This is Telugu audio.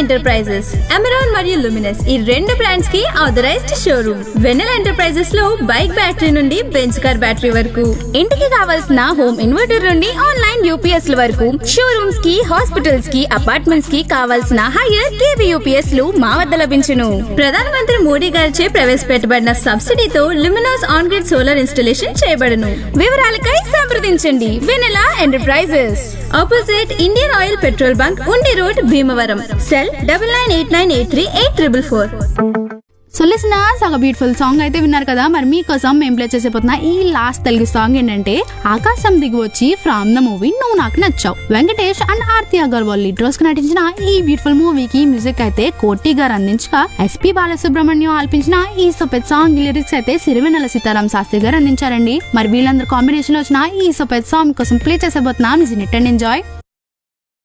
ఎంటర్ప్రైజెస్, అమెరాన్ మరియు లుమినస్ ఈ రెండు బ్రాండ్స్ కి ఆథరైజ్డ్ షోరూమ్. వెన్నెల ఎంటర్ప్రైజెస్ లో బైక్ బ్యాటరీ నుండి బెంచ్ కార్ బ్యాటరీ వరకు, ఇంటికి కావాల్సిన హోమ్ ఇన్వర్టర్ నుండి ఆన్లైన్ యూపీఎస్ ల వరకు, షోరూమ్స్ కి, హాస్పిటల్స్ కి, అపార్ట్మెంట్స్ కి కావాల్సిన హైయర్ కేవీ యూపీఎస్ లు మా వద్ద లభించును. ప్రధానమంత్రి మోడీ గారిచే ప్రవేశపెట్టబడిన సబ్సిడీతో Luminous on grid solar installation చేయబడును. వివరాలకై సంప్రదించండి వెన్నెల enterprises, opposite Indian oil petrol bunk, ఉండి road, Bhimavaram. Cell 9989838444. So listeners, ఒక బ్యూటిఫుల్ సాంగ్ అయితే విన్నారు కదా. మరి మీకోసం మేము ప్లే చేసేపోతున్నా ఈ లాస్ట్ తెలుగు సాంగ్ ఏంటంటే ఆకాశం దిగి వచ్చి ఫ్రమ్ ద మూవీ నువ్వు నాకు నచ్చావు. Venkatesh and Aarti Agarwal lead roles కి నటించిన ఈ బ్యూటిఫుల్ మూవీకి మ్యూజిక్ అయితే కోటి గారు అందించగా, ఎస్పీ బాలసుబ్రహ్మణ్యం ఆల్పించిన ఈ సొపెత్ సాంగ్ లిరిక్స్ అయితే సిరివెన్నెల సీతారాం శాస్త్రి గారు అందించారండి. మరి వీళ్ళందరూ కాంబినేషన్ లో వచ్చిన ఈ సొపెత్ సాంగ్ కోసం ప్లే చేసేపోతున్నా. ఎంజాయ్.